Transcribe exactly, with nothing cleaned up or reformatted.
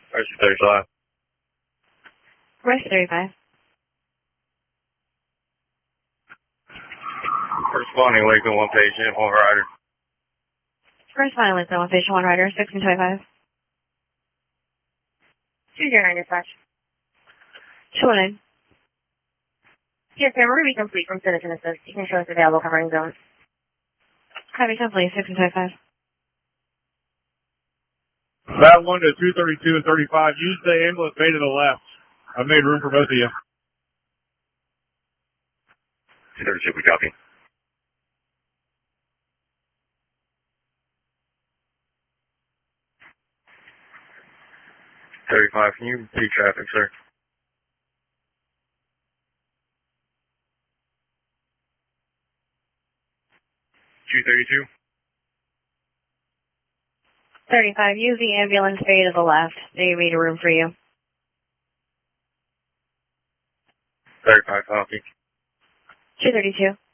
Rescue thirty-five. Rescue thirty-five. Responding Lakeland, one patient, one rider. Responding Lakeland, one patient, one rider, six and twenty-five. two zero nine dispatch. two one nine. Yes, ma'am, we're going to be complete from Citizen Assist. You can show us available covering zones. Copy, complete, six and twenty-five. That one to two thirty-two and thirty-five. Use the ambulance bay to the left. I've made room for both of you. two thirty-two, we copy. thirty-five, can you repeat traffic, sir? two thirty-two? thirty-five, use the ambulance bay to the left. They made a room for you. thirty-five, copy. two thirty-two.